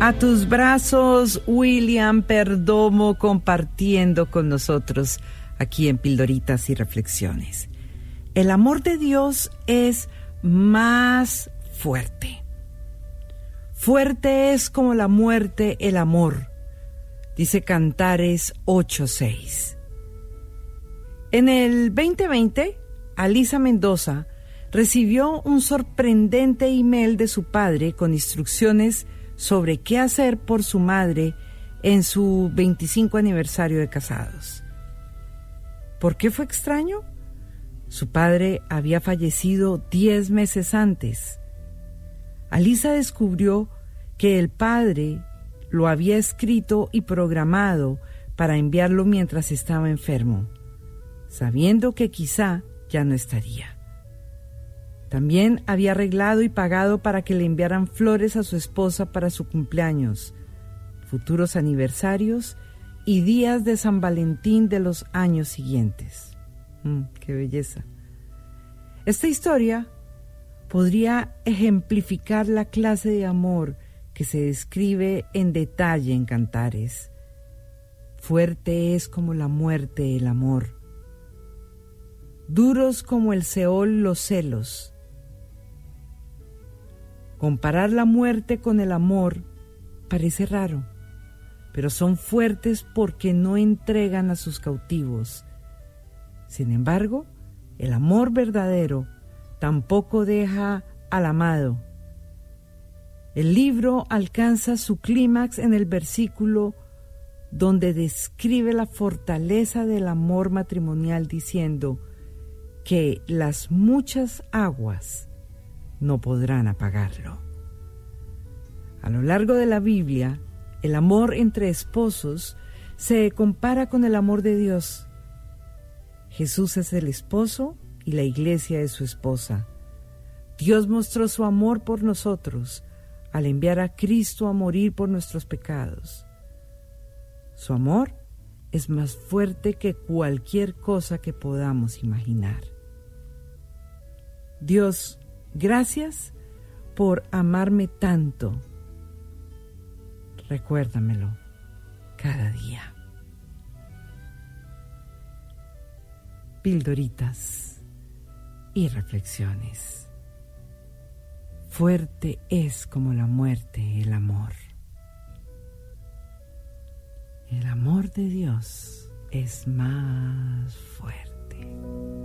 A tus brazos, William Perdomo, compartiendo con nosotros aquí en Pildoritas y Reflexiones. El amor de Dios es más fuerte. Fuerte es como la muerte el amor, dice Cantares 8:6. En el 2020, Alisa Mendoza recibió un sorprendente email de su padre con instrucciones sobre qué hacer por su madre en su 25 aniversario de casados. ¿Por qué fue extraño? Su padre había fallecido 10 meses antes. Alisa descubrió que el padre lo había escrito y programado para enviarlo mientras estaba enfermo, sabiendo que quizá ya no estaría. También había arreglado y pagado para que le enviaran flores a su esposa para su cumpleaños, futuros aniversarios y días de San Valentín de los años siguientes. ¡Qué belleza! Esta historia podría ejemplificar la clase de amor que se describe en detalle en Cantares. Fuerte es como la muerte el amor. Duros como el Seol los celos. Comparar la muerte con el amor parece raro, pero son fuertes porque no entregan a sus cautivos. Sin embargo, el amor verdadero tampoco deja al amado. El libro alcanza su clímax en el versículo donde describe la fortaleza del amor matrimonial diciendo que las muchas aguas no podrán apagarlo. A lo largo de la Biblia, el amor entre esposos se compara con el amor de Dios. Jesús es el esposo y la iglesia es su esposa. Dios mostró su amor por nosotros al enviar a Cristo a morir por nuestros pecados. Su amor es más fuerte que cualquier cosa que podamos imaginar. Dios, gracias por amarme tanto. Recuérdamelo cada día. Pildoritas y reflexiones. Fuerte es como la muerte el amor. El amor de Dios es más fuerte.